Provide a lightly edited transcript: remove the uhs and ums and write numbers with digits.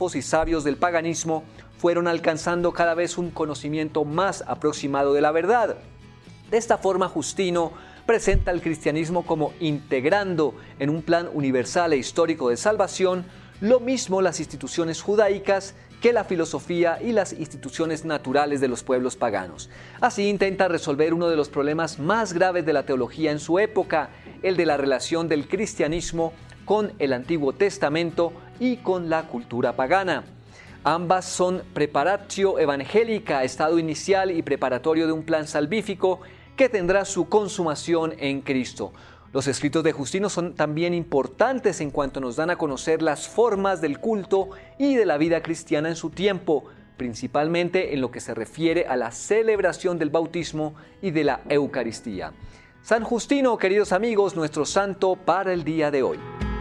filósofos y sabios del paganismo fueron alcanzando cada vez un conocimiento más aproximado de la verdad. De esta forma, Justino presenta al cristianismo como integrando en un plan universal e histórico de salvación lo mismo las instituciones judaicas que la filosofía y las instituciones naturales de los pueblos paganos. Así intenta resolver uno de los problemas más graves de la teología en su época, el de la relación del cristianismo con el Antiguo Testamento y con la cultura pagana. Ambas son preparatio evangelica, estado inicial y preparatorio de un plan salvífico que tendrá su consumación en Cristo. Los escritos de Justino son también importantes en cuanto nos dan a conocer las formas del culto y de la vida cristiana en su tiempo, principalmente en lo que se refiere a la celebración del bautismo y de la Eucaristía. San Justino, queridos amigos, nuestro santo para el día de hoy.